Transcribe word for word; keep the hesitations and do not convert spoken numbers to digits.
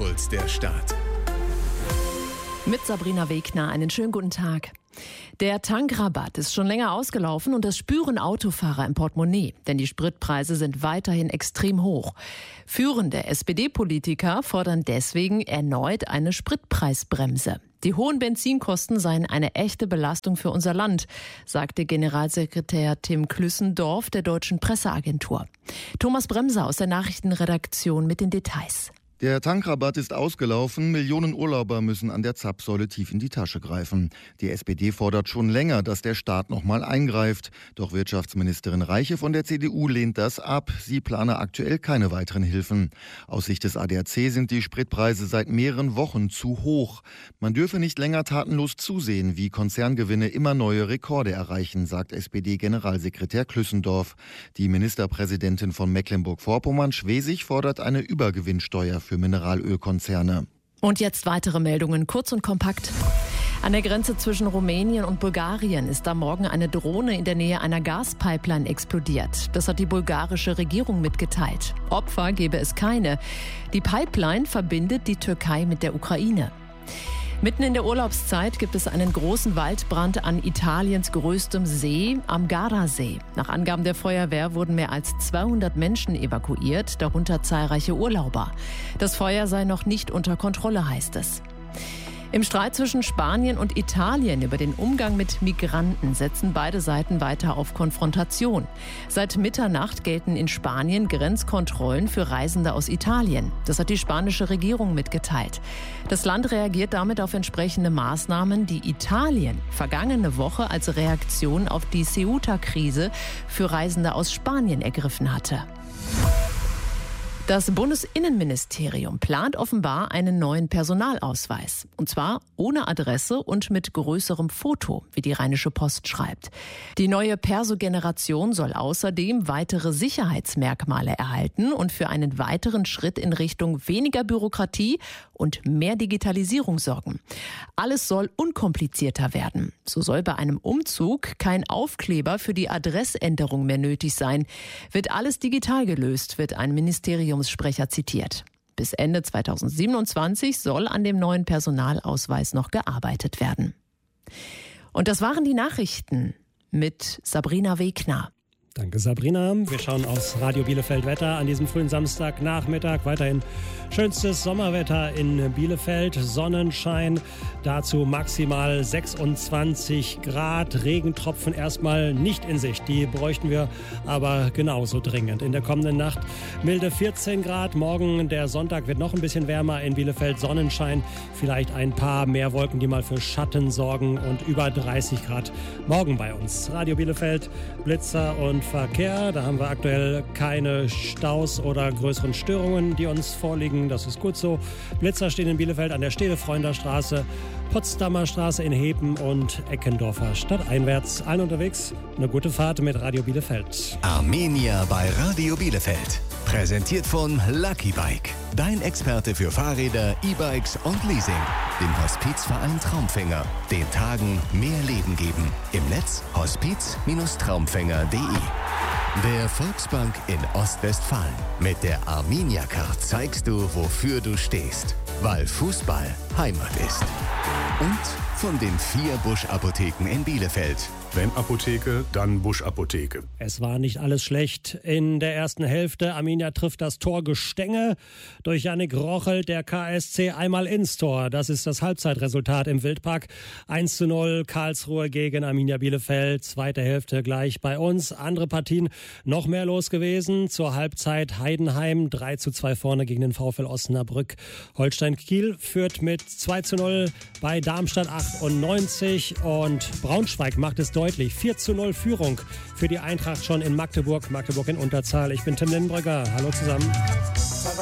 Impuls der Stadt. Mit Sabrina Wegner, einen schönen guten Tag. Der Tankrabatt ist schon länger ausgelaufen und das spüren Autofahrer im Portemonnaie, denn die Spritpreise sind weiterhin extrem hoch. Führende S P D-Politiker fordern deswegen erneut eine Spritpreisbremse. Die hohen Benzinkosten seien eine echte Belastung für unser Land, sagte Generalsekretär Tim Klüssendorf der Deutschen Presseagentur. Thomas Bremser aus der Nachrichtenredaktion mit den Details. Der Tankrabatt ist ausgelaufen. Millionen Urlauber müssen an der Zapfsäule tief in die Tasche greifen. Die S P D fordert schon länger, dass der Staat noch mal eingreift. Doch Wirtschaftsministerin Reiche von der C D U lehnt das ab. Sie plane aktuell keine weiteren Hilfen. Aus Sicht des A D A C sind die Spritpreise seit mehreren Wochen zu hoch. Man dürfe nicht länger tatenlos zusehen, wie Konzerngewinne immer neue Rekorde erreichen, sagt S P D-Generalsekretär Klüssendorf. Die Ministerpräsidentin von Mecklenburg-Vorpommern, Schwesig, fordert eine Übergewinnsteuer für für Mineralölkonzerne. Und jetzt weitere Meldungen, kurz und kompakt. An der Grenze zwischen Rumänien und Bulgarien ist am Morgen eine Drohne in der Nähe einer Gaspipeline explodiert. Das hat die bulgarische Regierung mitgeteilt. Opfer gebe es keine. Die Pipeline verbindet die Türkei mit der Ukraine. Mitten in der Urlaubszeit gibt es einen großen Waldbrand an Italiens größtem See, am Gardasee. Nach Angaben der Feuerwehr wurden mehr als zweihundert Menschen evakuiert, darunter zahlreiche Urlauber. Das Feuer sei noch nicht unter Kontrolle, heißt es. Im Streit zwischen Spanien und Italien über den Umgang mit Migranten setzen beide Seiten weiter auf Konfrontation. Seit Mitternacht gelten in Spanien Grenzkontrollen für Reisende aus Italien. Das hat die spanische Regierung mitgeteilt. Das Land reagiert damit auf entsprechende Maßnahmen, die Italien vergangene Woche als Reaktion auf die Ceuta-Krise für Reisende aus Spanien ergriffen hatte. Das Bundesinnenministerium plant offenbar einen neuen Personalausweis. Und zwar ohne Adresse und mit größerem Foto, wie die Rheinische Post schreibt. Die neue Perso-Generation soll außerdem weitere Sicherheitsmerkmale erhalten und für einen weiteren Schritt in Richtung weniger Bürokratie und mehr Digitalisierung sorgen. Alles soll unkomplizierter werden. So soll bei einem Umzug kein Aufkleber für die Adressänderung mehr nötig sein. Wird alles digital gelöst, wird ein Ministeriumssprecher zitiert. Bis Ende zweitausendsiebenundzwanzig soll an dem neuen Personalausweis noch gearbeitet werden. Und das waren die Nachrichten mit Sabrina Wegner. Danke, Sabrina. Wir schauen aufs Radio Bielefeld Wetter an diesem frühen Samstagnachmittag. Weiterhin schönstes Sommerwetter in Bielefeld. Sonnenschein, dazu maximal sechsundzwanzig Grad. Regentropfen erstmal nicht in Sicht. Die bräuchten wir aber genauso dringend. In der kommenden Nacht milde vierzehn Grad. Morgen, der Sonntag, wird noch ein bisschen wärmer in Bielefeld. Sonnenschein, vielleicht ein paar mehr Wolken, die mal für Schatten sorgen. Und über dreißig Grad morgen bei uns. Radio Bielefeld, Blitzer und Verkehr. Da haben wir aktuell keine Staus oder größeren Störungen, die uns vorliegen. Das ist gut so. Blitzer stehen in Bielefeld an der Stede-Freunda Straße, Potsdamer Straße in Heben und Eckendorfer stadteinwärts. Allen unterwegs eine gute Fahrt mit Radio Bielefeld. Armenia bei Radio Bielefeld. Präsentiert von Lucky Bike. Dein Experte für Fahrräder, E-Bikes und Leasing. Dem Hospizverein Traumfänger. Den Tagen mehr Leben geben. Im Netz hospiz Traumfänger punkt de. Der Volksbank in Ostwestfalen. Mit der Armenia-Card zeigst du, wofür du stehst. Weil Fußball Heimat ist. Und von den vier Busch-Apotheken in Bielefeld. Wenn Apotheke, dann Busch-Apotheke. Es war nicht alles schlecht in der ersten Hälfte. Arminia trifft das Torgestänge durch Yannick Rochel, der K S C einmal ins Tor. Das ist das Halbzeitresultat im Wildpark. eins zu null Karlsruhe gegen Arminia Bielefeld. Zweite Hälfte gleich bei uns. Andere Partien noch mehr los gewesen. Zur Halbzeit Heidenheim drei zu zwei vorne gegen den VfL Osnabrück. Holstein Kiel führt mit zwei zu null bei Darmstadt achtundneunzig und Braunschweig macht es deutlich. vier zu null Führung für die Eintracht schon in Magdeburg. Magdeburg in Unterzahl. Ich bin Tim Lindbrügger. Hallo zusammen.